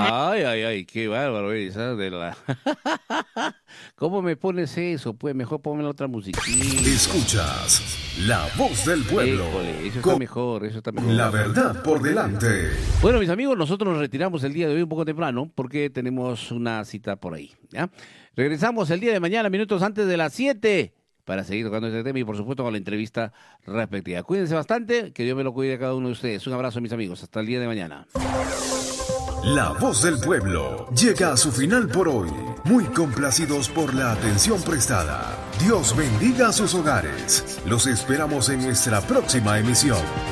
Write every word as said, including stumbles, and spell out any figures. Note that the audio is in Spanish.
Ay, ay, ay, qué bárbaro esa de la... ¿Cómo me pones eso? Pues mejor ponme la otra musiquita. Escuchas La Voz del Pueblo. Híjole, eso está mejor, eso está mejor. La verdad por delante. Bueno, mis amigos, nosotros nos retiramos el día de hoy un poco temprano porque tenemos una cita por ahí, ¿ya? Regresamos el día de mañana, minutos antes de las siete, para seguir tocando este tema y, por supuesto, con la entrevista respectiva. Cuídense bastante, que Dios me lo cuide a cada uno de ustedes. Un abrazo, mis amigos. Hasta el día de mañana. La Voz del Pueblo llega a su final por hoy. Muy complacidos por la atención prestada. Dios bendiga sus hogares. Los esperamos en nuestra próxima emisión.